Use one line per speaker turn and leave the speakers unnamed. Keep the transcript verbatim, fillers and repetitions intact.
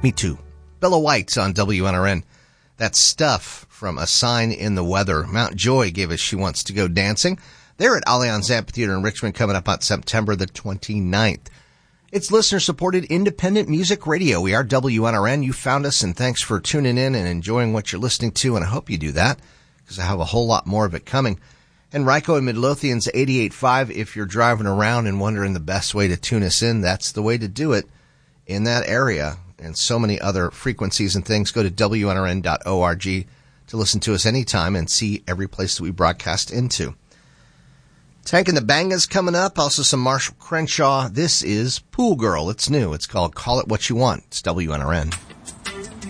Me too. Bella White on W N R N. That Stuff from A Sign in the Weather. Mount Joy gave us She Wants to Go Dancing. They're at Allianz Amphitheater in Richmond coming up on September the twenty-ninth. It's listener-supported independent music radio. We are W N R N. You found us, and thanks for tuning in and enjoying what you're listening to, and I hope you do that, because I have a whole lot more of it coming. Henrico and Midlothian's eighty-eight point five. If you're driving around and wondering the best way to tune us in, that's the way to do it in that area. And so many other frequencies and things. Go to W N R N dot org to listen to us anytime and see every place that we broadcast into. Tank and the Bangas coming up. Also some Marshall Crenshaw. This is Pool Girl. It's new. It's called Call It What You Want. It's W N R N.